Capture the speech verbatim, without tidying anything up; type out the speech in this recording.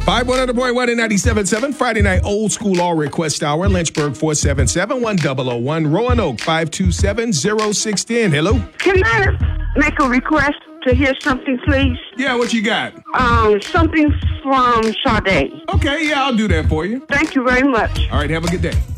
five one hundred point one and ninety-seven point seven, Friday night old school all request hour. Lynchburg four seven seven, one zero zero one. Roanoke five two seven, zero six one zero. Hello? Can I make a request to hear something, please? Yeah, what you got? Um, something from Sade. Okay, yeah, I'll do that for you. Thank you very much. All right, have a good day.